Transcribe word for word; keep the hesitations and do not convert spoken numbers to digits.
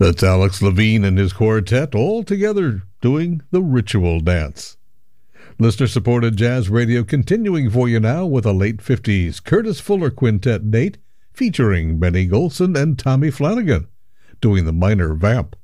That's Alex Levine and his quartet all together doing the Ritual Dance. Listener-supported jazz radio continuing for you now with a late fifties Curtis Fuller Quintet date featuring Benny Golson and Tommy Flanagan doing the minor vamp.